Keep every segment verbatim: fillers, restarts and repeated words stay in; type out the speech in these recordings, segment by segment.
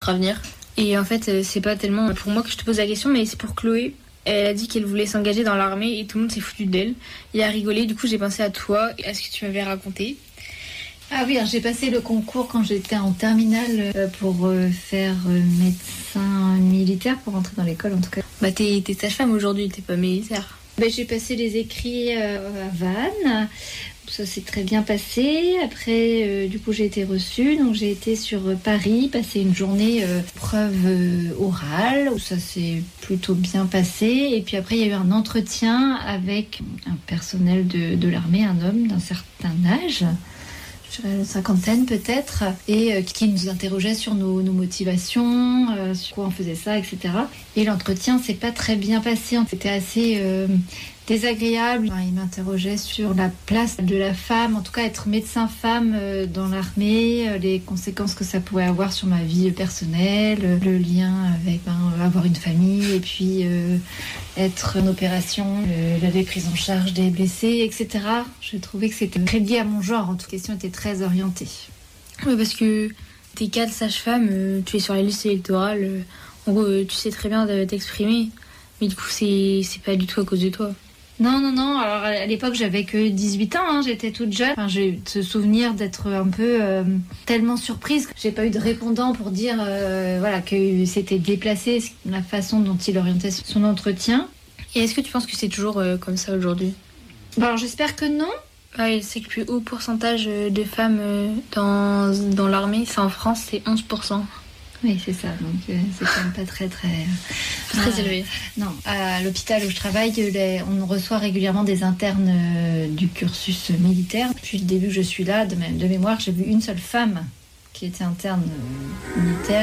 fera venir. Et en fait, c'est pas tellement pour moi que je te pose la question, mais c'est pour Chloé. Elle a dit qu'elle voulait s'engager dans l'armée et tout le monde s'est foutu d'elle. Il a rigolé, du coup j'ai pensé à toi et à ce que tu m'avais raconté. Ah oui, alors j'ai passé le concours quand j'étais en terminale pour faire médecin militaire, pour rentrer dans l'école en tout cas. Bah t'es, t'es sage-femme aujourd'hui, t'es pas militaire. Bah, j'ai passé les écrits à Vannes. Ça s'est très bien passé. Après, euh, du coup, j'ai été reçue. Donc, j'ai été sur Paris, passer une journée euh, preuve euh, orale, où ça s'est plutôt bien passé. Et puis après, il y a eu un entretien avec un personnel de, de l'armée, un homme d'un certain âge, je dirais une cinquantaine peut-être, et euh, qui nous interrogeait sur nos, nos motivations, euh, sur quoi on faisait ça, et cetera. Et l'entretien s'est pas très bien passé. C'était assez... Euh, désagréable. Il m'interrogeait sur la place de la femme, en tout cas être médecin-femme dans l'armée, les conséquences que ça pourrait avoir sur ma vie personnelle, le lien avec ben, avoir une famille et puis euh, être en opération, euh, la prise en charge des blessés, et cetera. Je trouvais que c'était très lié à mon genre. En tout cas, la question était très orientée. Oui, parce que t'es cadre sage-femme, euh, tu es sur la liste électorale, euh, en gros, euh, tu sais très bien t'exprimer, mais du coup, c'est, c'est pas du tout à cause de toi. Non, non, non. Alors, à l'époque, j'avais que dix-huit ans. Hein. J'étais toute jeune. Enfin, j'ai eu ce souvenir d'être un peu euh, tellement surprise que j'ai pas eu de répondant pour dire euh, voilà, que c'était déplacé la façon dont il orientait son entretien. Et est-ce que tu penses que c'est toujours euh, comme ça aujourd'hui ? Bon, alors, j'espère que non. Ouais, c'est que le plus haut pourcentage de femmes euh, dans, dans l'armée, c'est en France, c'est onze pour cent. Oui, c'est ça. Donc, euh, c'est quand même pas très, très... Euh, très euh, élevé. Non, à l'hôpital où je travaille, les, on reçoit régulièrement des internes euh, du cursus militaire. Depuis le début que je suis là, de, de mémoire, j'ai vu une seule femme qui était interne euh, militaire.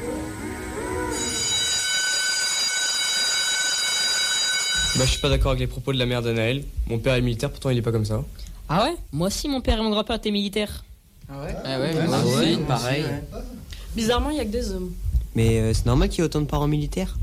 Bah, je suis pas d'accord avec les propos de la mère de Naël. Mon père est militaire, pourtant il est pas comme ça. Ah ouais ? Moi aussi, mon père et mon grand-père étaient militaires. Ah ouais ? Ah ouais, ouais, moi aussi, ouais, pareil. ouais. Bizarrement, il n'y a que des hommes. Mais euh, c'est normal qu'il y ait autant de parents militaires.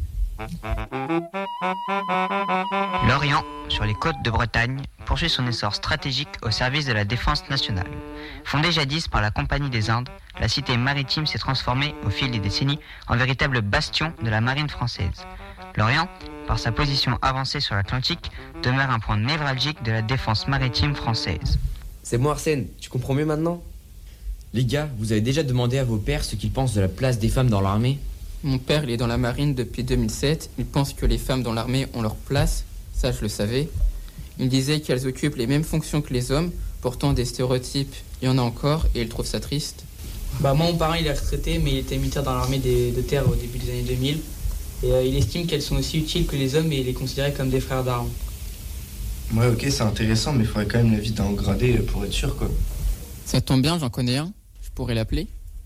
L'Orient, sur les côtes de Bretagne, poursuit son essor stratégique au service de la défense nationale. Fondée jadis par la Compagnie des Indes, la cité maritime s'est transformée au fil des décennies en véritable bastion de la marine française. L'Orient, par sa position avancée sur l'Atlantique, demeure un point névralgique de la défense maritime française. C'est bon Arsène, tu comprends mieux maintenant ? Les gars, vous avez déjà demandé à vos pères ce qu'ils pensent de la place des femmes dans l'armée ? Mon père, il est dans la marine depuis deux mille sept. Il pense que les femmes dans l'armée ont leur place. Ça, je le savais. Il disait qu'elles occupent les mêmes fonctions que les hommes. Pourtant, des stéréotypes, il y en a encore et il trouve ça triste. Bah, moi, mon parent, il est retraité, mais il était militaire dans l'armée des, de terre au début des années deux mille. Et euh, il estime qu'elles sont aussi utiles que les hommes et il les considérait comme des frères d'armes. Ouais, ok, c'est intéressant, mais il faudrait quand même l'avis d'un gradé pour être sûr, quoi. Ça tombe bien, j'en connais un. Je pourrais l'appeler.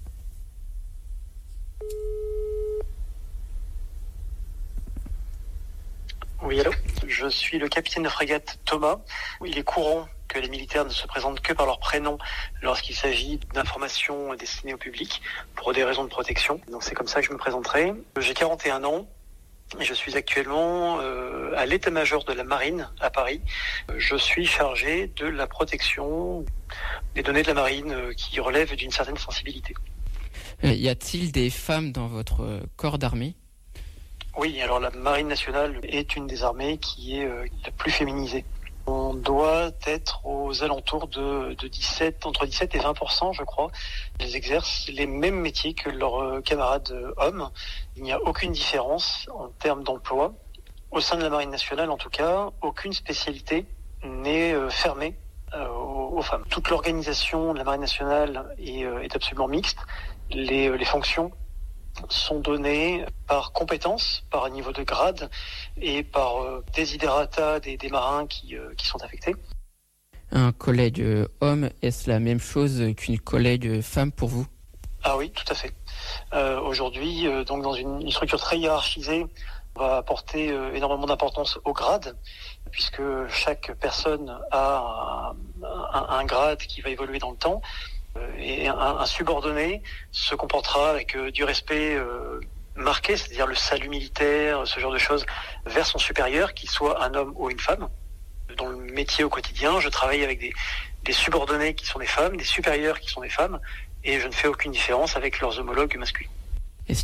Oui, allô ? Je suis le capitaine de frégate Thomas. Il est courant que les militaires ne se présentent que par leur prénom lorsqu'il s'agit d'informations destinées au public pour des raisons de protection. Donc c'est comme ça que je me présenterai. J'ai quarante et un ans et je suis actuellement euh, à l'état-major de la marine à Paris. Je suis chargé de la protection des données de la marine euh, qui relèvent d'une certaine sensibilité. Euh, y a-t-il des femmes dans votre euh, corps d'armée ? Oui, alors la marine nationale est une des armées qui est euh, la plus féminisée. On doit être aux alentours de, de dix-sept, entre dix-sept et vingt pour cent, je crois. Ils exercent les mêmes métiers que leurs camarades hommes. Il n'y a aucune différence en termes d'emploi. Au sein de la marine nationale, en tout cas, aucune spécialité n'est euh, fermée euh, aux, aux femmes. Toute l'organisation de la marine nationale est, euh, est absolument mixte. Les, les fonctions sont données par compétence, par niveau de grade et par euh, desiderata des, des marins qui, euh, qui sont affectés. Un collègue euh, homme, est-ce la même chose qu'une collègue euh, femme pour vous ? Ah oui, tout à fait. Euh, aujourd'hui, euh, donc dans une, une structure très hiérarchisée, on va apporter euh, énormément d'importance au grade, puisque chaque personne a un, un, un grade qui va évoluer dans le temps. Et un, un subordonné se comportera avec euh, du respect euh, marqué, c'est-à-dire le salut militaire, ce genre de choses, vers son supérieur, qu'il soit un homme ou une femme. Dans le métier au quotidien, je travaille avec des, des subordonnés qui sont des femmes, des supérieurs qui sont des femmes, et je ne fais aucune différence avec leurs homologues masculins.